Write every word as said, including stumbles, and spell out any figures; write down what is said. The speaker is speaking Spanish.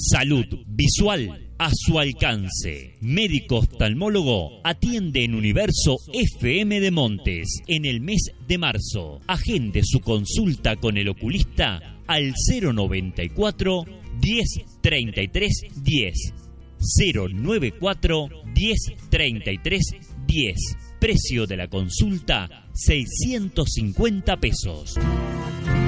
Salud visual a su alcance. Médico oftalmólogo atiende en Universo F M de Montes en el mes de marzo. Agende su consulta con el oculista al cero noventa y cuatro, diez, treinta y tres, diez. cero noventa y cuatro, diez, treinta y tres, diez. Precio de la consulta, seiscientos cincuenta pesos.